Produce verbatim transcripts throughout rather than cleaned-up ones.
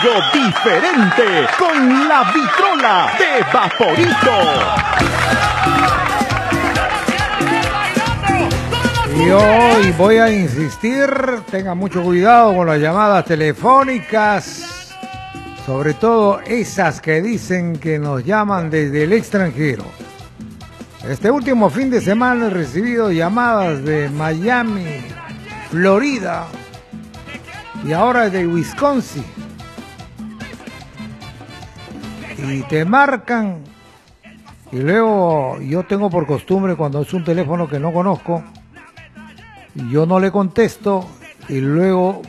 algo diferente con la vitrola de Vaporito. Y hoy voy a insistir, tengan mucho cuidado con las llamadas telefónicas, sobre todo esas que dicen que nos llaman desde el extranjero. Este último fin de semana he recibido llamadas de Miami, Florida y ahora de Wisconsin. Y te marcan y luego yo tengo por costumbre, cuando es un teléfono que no conozco, yo no le contesto y luego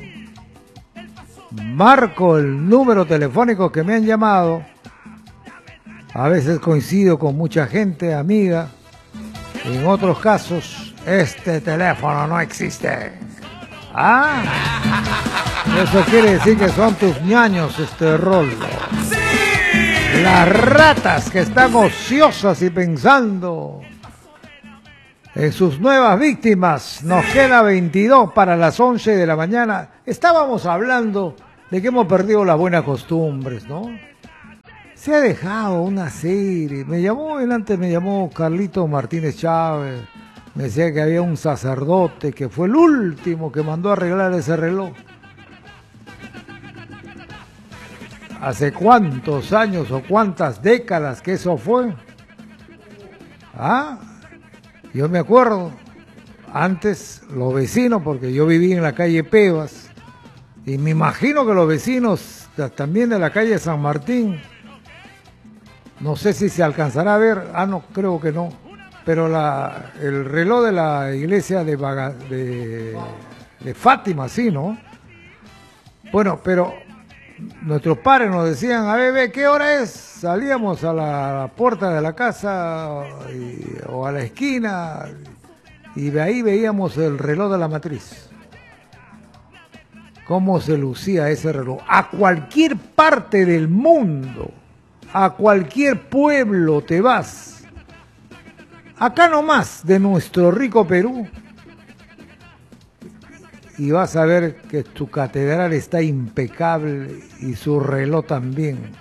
marco el número telefónico que me han llamado. A veces coincido con mucha gente, amiga. En otros casos, este teléfono no existe. Ah, eso quiere decir que son tus ñaños, este rolo. Las ratas que están ociosas y pensando en sus nuevas víctimas. Nos queda veintidós para las once de la mañana. Estábamos hablando de que hemos perdido las buenas costumbres, ¿no? Se ha dejado una serie. Me llamó, antes me llamó Carlito Martínez Chávez. Me decía que había un sacerdote que fue el último que mandó a arreglar ese reloj. ¿Hace cuántos años o cuántas décadas que eso fue? Ah, yo me acuerdo, antes los vecinos, porque yo viví en la calle Pebas, y me imagino que los vecinos también de la calle San Martín, no sé si se alcanzará a ver, ah no, creo que no, pero la, el reloj de la iglesia de, Baga, de, de Fátima, sí, ¿no? Bueno, pero nuestros padres nos decían, a ver, ¿qué hora es? Salíamos a la puerta de la casa y, o a la esquina y de ahí veíamos el reloj de la matriz. Cómo se lucía ese reloj. A cualquier parte del mundo, a cualquier pueblo te vas. Acá nomás de nuestro rico Perú. Y vas a ver que tu catedral está impecable y su reloj también.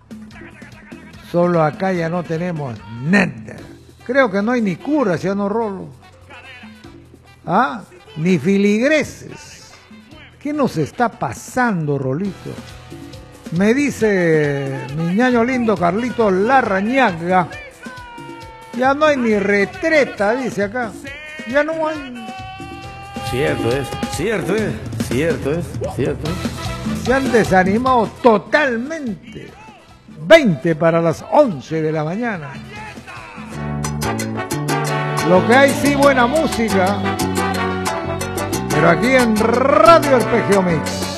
Solo acá ya no tenemos nada. Creo que no hay ni curas, ya no rolo. ¿Ah? Ni filigreses. ¿Qué nos está pasando, Rolito? Me dice mi ñaño lindo Carlito Larrañaga. Ya no hay ni retreta, dice acá. Ya no hay. Cierto es, cierto es, cierto es, cierto es. Se han desanimado totalmente. veinte para las once de la mañana. Lo que hay sí buena música, pero aquí en Radio Arpegio Mix.